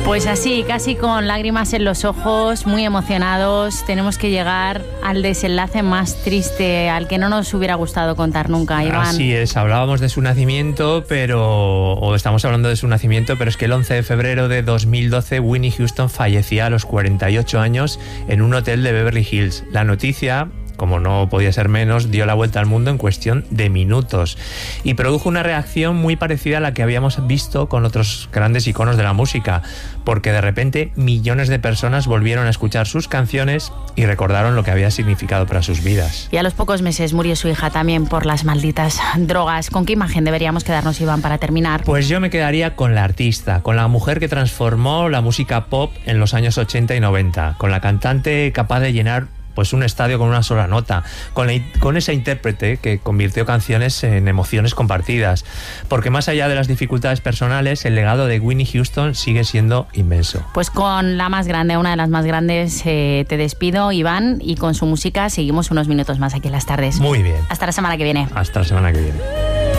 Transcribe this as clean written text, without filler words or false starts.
Pues así, casi con lágrimas en los ojos, muy emocionados, tenemos que llegar al desenlace más triste, al que no nos hubiera gustado contar nunca, Iván. Así es, hablábamos de su nacimiento, estamos hablando de su nacimiento, pero es que el 11 de febrero de 2012 Whitney Houston fallecía a los 48 años en un hotel de Beverly Hills. La noticia, como no podía ser menos, dio la vuelta al mundo en cuestión de minutos y produjo una reacción muy parecida a la que habíamos visto con otros grandes iconos de la música, porque de repente millones de personas volvieron a escuchar sus canciones y recordaron lo que había significado para sus vidas. Y a los pocos meses murió su hija también por las malditas drogas. ¿Con qué imagen deberíamos quedarnos, Iván, para terminar? Pues yo me quedaría con la artista, con la mujer que transformó la música pop en los años 80 y 90, con la cantante capaz de llenar pues un estadio con una sola nota, con esa intérprete que convirtió canciones en emociones compartidas, porque más allá de las dificultades personales, el legado de Whitney Houston sigue siendo inmenso. Pues con la más grande, una de las más grandes, te despido, Iván, y con su música seguimos unos minutos más aquí en Las Tardes. Muy bien. Hasta la semana que viene. Hasta la semana que viene.